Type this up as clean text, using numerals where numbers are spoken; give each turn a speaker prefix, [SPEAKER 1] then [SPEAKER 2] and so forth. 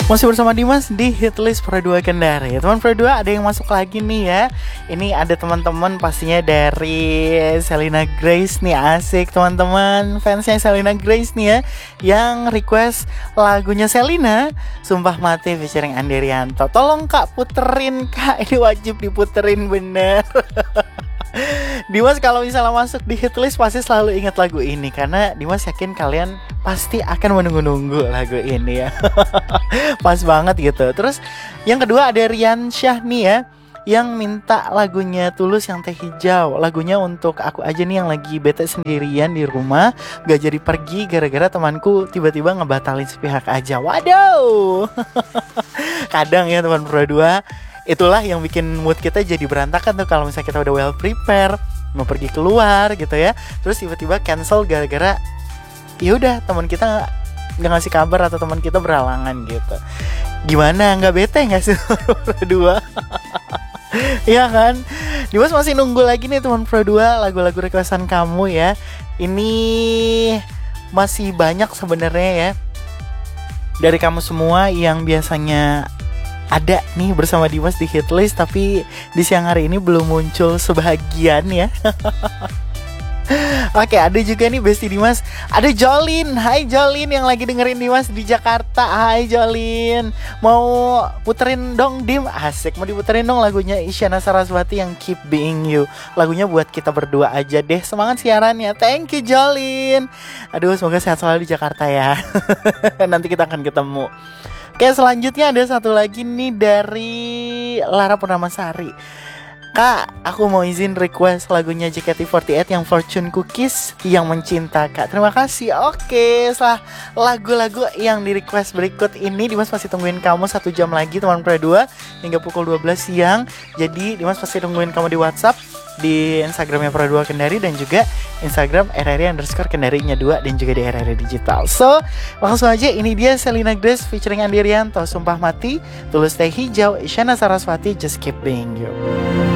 [SPEAKER 1] Masih bersama Dimas di Hitlist Pro 2 Kendari. Teman Pro 2, ada yang masuk lagi nih ya. Ini ada teman-teman pastinya dari Selena Grace nih. Asik teman-teman, fansnya Selena Grace nih ya, yang request lagunya Selena, Sumpah Mati featuring Andi Rianto. Tolong kak puterin kak, ini wajib diputerin bener. Dimas kalau misalnya masuk di hitlist pasti selalu ingat lagu ini, karena Dimas yakin kalian pasti akan menunggu-nunggu lagu ini ya. Pas banget gitu. Terus yang kedua ada Rian Syah nih ya, yang minta lagunya Tulus yang Teh Hijau. Lagunya untuk aku aja nih yang lagi bete sendirian di rumah, gak jadi pergi gara-gara temanku tiba-tiba ngebatalin sepihak aja. Waduh. Kadang ya teman Pro 2, itulah yang bikin mood kita jadi berantakan tuh kalau misalnya kita udah well prepare mau pergi keluar gitu ya, terus tiba-tiba cancel gara-gara ya udah teman kita nggak ngasih kabar atau teman kita beralangan gitu. Gimana, nggak bete nggak sih berdua? Iya kan? Dimas masih nunggu lagi nih teman Pro 2 lagu-lagu requestan kamu ya. Ini masih banyak sebenarnya ya dari kamu semua yang biasanya ada nih bersama Dimas di hitlist, tapi di siang hari ini belum muncul sebagian ya. Oke, ada juga nih Besti Dimas, ada Jolin. Hai Jolin yang lagi dengerin Dimas di Jakarta. Hai Jolin, mau puterin dong Dim? Asik, mau diputerin dong lagunya Isyana Sarasvati yang Keep Being You. Lagunya buat kita berdua aja deh. Semangat siarannya. Thank you Jolin. Aduh, semoga sehat selalu di Jakarta ya. Nanti kita akan ketemu. Oke, selanjutnya ada satu lagi nih dari Lara Purnamasari. Kak, aku mau izin request lagunya JKT48 yang Fortune Cookies yang Mencinta Kak. Terima kasih. Oke, setelah lagu-lagu yang di request berikut ini, Dimas pasti tungguin kamu 1 jam lagi teman Pro 2 hingga pukul 12 siang. Jadi Dimas pasti tungguin kamu di WhatsApp, di Instagramnya Pro 2 Kendari, dan juga Instagram RRI_Kendari-nya 2, dan juga di RRI Digital. So, langsung aja, ini dia Selena Grace featuring Andi Rianto, Sumpah Mati, Tulus Teh Hijau, Isyana Sarasvati, Just Keep Being You.